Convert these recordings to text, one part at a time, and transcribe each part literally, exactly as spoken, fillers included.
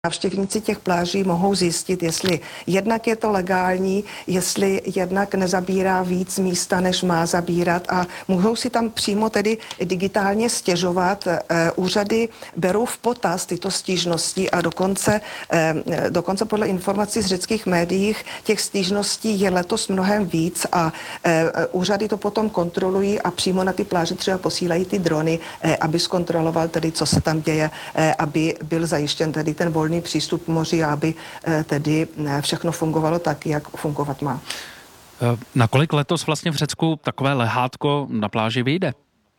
Návštěvníci těch pláží mohou zjistit, jestli jednak je to legální, jestli jednak nezabírá víc místa, než má zabírat, a mohou si tam přímo tedy digitálně stěžovat. Úřady berou v potaz tyto stížnosti a dokonce, dokonce podle informací z řeckých médií těch stížností je letos mnohem víc a úřady to potom kontrolují a přímo na ty pláže třeba posílají ty drony, aby zkontroloval tedy, co se tam děje, aby byl zajištěn tedy ten volný přístup k moři, aby tedy všechno fungovalo tak, jak fungovat má. Nakolik letos vlastně v Řecku takové lehátko na pláži vyjde?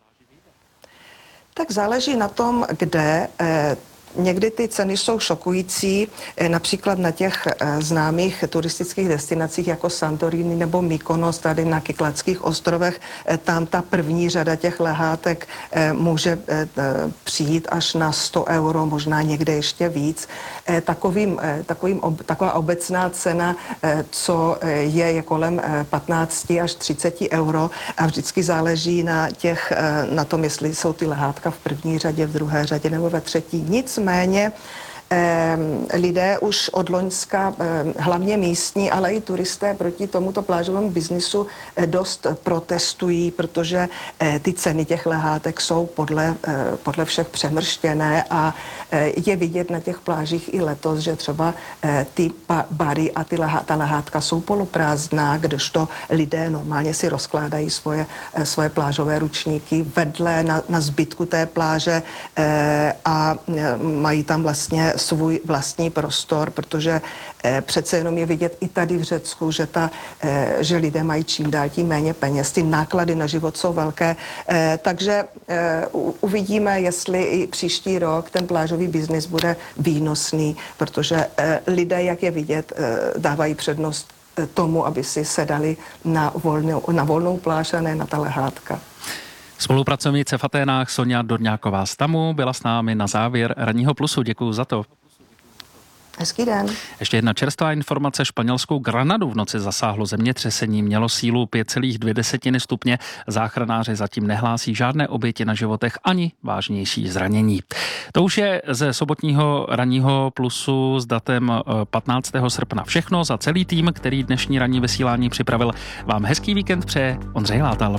Tak záleží na tom, kde. Někdy ty ceny jsou šokující, například na těch známých turistických destinacích jako Santorini nebo Mykonos, tady na Kykladských ostrovech, tam ta první řada těch lehátek může přijít až na sto euro, možná někde ještě víc. Takovým, takovým, taková obecná cena, co je, je kolem patnáct až třicet euro a vždycky záleží na, těch, na tom, jestli jsou ty lehátka v první řadě, v druhé řadě nebo ve třetí. Nic Nicméně eh, lidé už od loňska, eh, hlavně místní, ale i turisté proti tomuto plážovému biznisu eh, dost protestují, protože eh, ty ceny těch lehátek jsou podle, eh, podle všech přemrštěné a eh, je vidět na těch plážích i letos, že třeba eh, ty pa, bary a ty lehá, ta lehátka jsou poloprázdná, kdežto lidé normálně si rozkládají svoje, eh, svoje plážové ručníky vedle na, na zbytku té pláže eh, a eh, mají tam vlastně svůj vlastní prostor, protože eh, přece jenom je vidět i tady v Řecku, že, ta, eh, že lidé mají čím dál tím méně peněz, ty náklady na život jsou velké, eh, takže eh, uvidíme, jestli i příští rok ten plážový biznis bude výnosný, protože eh, lidé, jak je vidět, eh, dávají přednost eh, tomu, aby si sedali na volnou, na volnou pláž a ne na ta lehátka. Spolupracovnice v Aténách Sonia Dorňáková z Tamu byla s námi na závěr Ranního plusu. Děkuju za to. Hezký den. Ještě jedna čerstvá informace. Španělskou Granadu v noci zasáhlo zemětřesení. Mělo sílu pět celá dvě stupně. Záchranáři zatím nehlásí žádné oběti na životech ani vážnější zranění. To už je ze sobotního Ranního plusu s datem patnáctého srpna všechno. Za celý tým, který dnešní ranní vysílání připravil, vám hezký víkend přeje Ondřej Látal.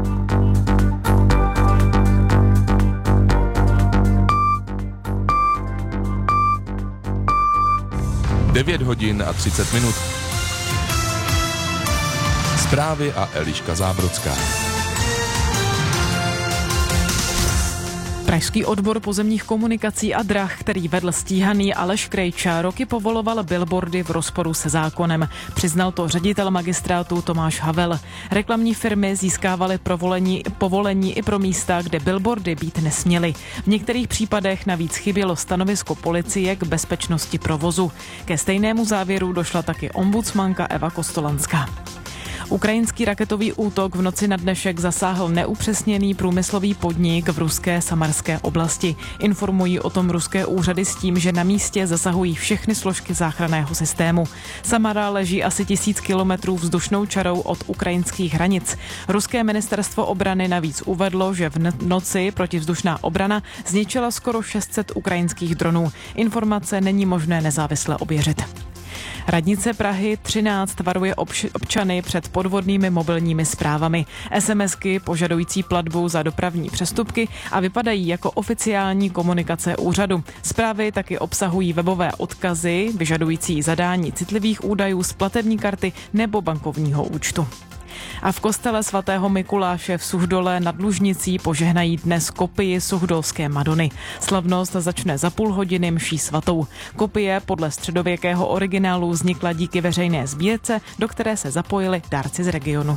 devět hodin a třicet minut. Zprávy a Eliška Zábrodská. Pražský odbor pozemních komunikací a drah, který vedl stíhaný Aleš Krejča, roky povoloval billboardy v rozporu se zákonem. Přiznal to ředitel magistrátu Tomáš Havel. Reklamní firmy získávaly povolení, povolení i pro místa, kde billboardy být nesměly. V některých případech navíc chybělo stanovisko policie k bezpečnosti provozu. Ke stejnému závěru došla taky ombudsmanka Eva Kostolanská. Ukrajinský raketový útok v noci na dnešek zasáhl neupřesněný průmyslový podnik v ruské Samarské oblasti. Informují o tom ruské úřady s tím, že na místě zasahují všechny složky záchranného systému. Samara leží asi tisíc kilometrů vzdušnou čarou od ukrajinských hranic. Ruské ministerstvo obrany navíc uvedlo, že v noci protivzdušná obrana zničila skoro šest set ukrajinských dronů. Informace není možné nezávisle ověřit. Radnice Prahy třináct varuje občany před podvodnými mobilními zprávami. SMSky požadující platbu za dopravní přestupky a vypadají jako oficiální komunikace úřadu. Zprávy taky obsahují webové odkazy vyžadující zadání citlivých údajů z platební karty nebo bankovního účtu. A v kostele svatého Mikuláše v Suchdole nad Lužnicí požehnají dnes kopii suchdolské Madony. Slavnost začne za půl hodiny mší svatou. Kopie podle středověkého originálu vznikla díky veřejné sbírce, do které se zapojili dárci z regionu.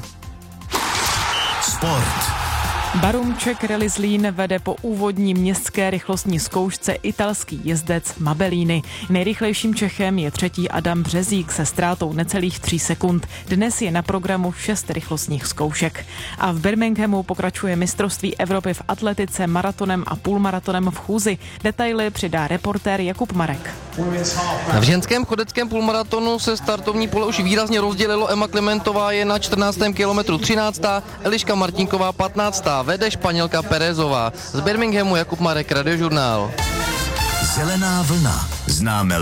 Sport. Barum Czech Rally Zlín vede po úvodní městské rychlostní zkoušce italský jezdec Mabellini. Nejrychlejším Čechem je třetí Adam Březík se ztrátou necelých tří sekund. Dnes je na programu šest rychlostních zkoušek. A v Birminghamu pokračuje mistrovství Evropy v atletice maratonem a půlmaratonem v chůzi. Detaily přidá reportér Jakub Marek. V ženském chodeckém půlmaratonu se startovní pole už výrazně rozdělilo. Emma Klementová je na čtrnáctém kilometru třináctá, Eliška Martinková patnáctá Vede Španělka Perezová. Z Birminghamu Jakub Marek, Radiožurnál. Zelená vlna. Známe